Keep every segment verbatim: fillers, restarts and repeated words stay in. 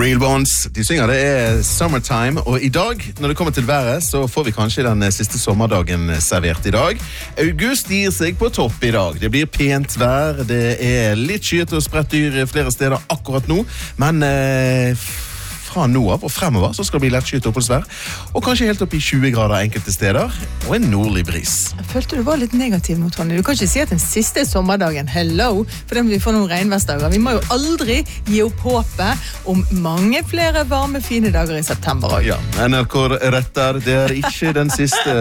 Real Bonds, de synger det er Summertime, og i dag, når det kommer til været, så får vi kanskje den siste sommerdagen servert i dag. August gir seg på topp i dag. Det blir pent vær, det er litt skyet og spredt dyr flere steder akkurat nå, men eh, fra nå av og fremover så skal det bli lett skyet oppholdsvær, og kanskje helt opp i tjue grader enkelte steder, og en nordlig bris. Jeg følte du var litt negativ mot Ronny. Du kan ikke si at den siste sommerdagen, hello, for den vi får noen regnværsdager. Vi må jo aldri gi opp håpet om mange flere varme, fine dager i september også. Ja, N R K retter, det er ikke den siste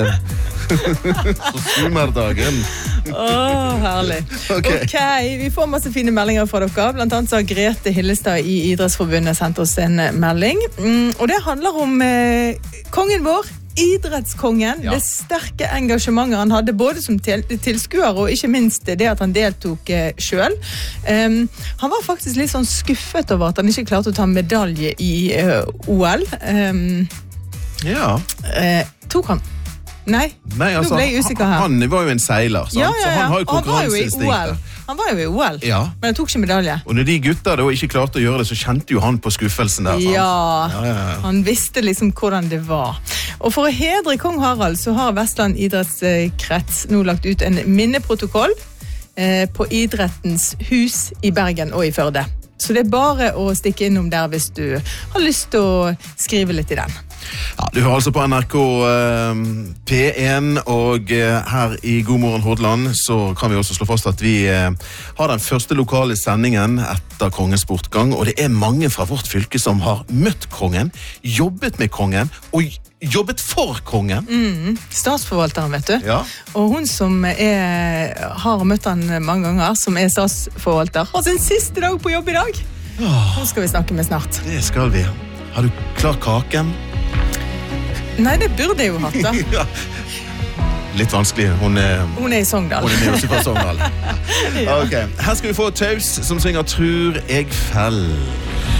sommerdagen. Åh, herlig. Okay. Ok, vi får masse fine meldinger fra dere. Blant annet så har Grete Hillestad i Idrettsforbundet sendt oss en melding. Mm, og det handler om eh, kongen vår, idrettskongen, ja. Det sterke engasjementet han hadde både som til tilskuer og ikke minst det at han deltok eh, selv. Um, han var faktisk litt sånn skuffet over at han ikke klarte å ta medalje i uh, O L. Um, ja. Uh, tok han Nei, Nei altså, nå ble jeg usikker her. Han var jo en seiler, sant? Ja, ja, ja. Så han har jo konkurranseinstinktet. Han var jo i O L, ja. Men han tok ikke medalje. Og når de gutter da ikke klarte å gjøre det, så kjente jo han på skuffelsen der. Sant? Ja, ja, ja, ja, han visste liksom hvordan det var. Og for å hedre kong Harald, så har Vestland idrettskrets nå lagt ut en minneprotokoll eh, på Idrettens hus i Bergen og i Førde. Så det er bare å stikke innom der hvis du har lyst til å skrive litt i den. Ja, du hører altså på N R K eh, P én, og eh, her i God morgen Hordaland så kan vi også slå fast at vi eh, har den første lokale sendingen etter kongens bortgang, og det er mange fra vårt fylke som har møtt kongen, jobbet med kongen og jobbet for kongen. Mm, statsforvalteren, vet du. Ja. Og hun som er, har møtt han mange ganger, som er statsforvalter, har sin siste dag på jobb i dag. Hun skal vi snakke med snart. Det skal vi. Har du klar kaken? Nei, det burde jeg jo hatt da. Ja. Litt vanskelig. Hun er, hun er i Sogndal. Hun er med oss fra Sogndal. Ja. Ok, her skal vi få Taus som synger Tror jeg fell.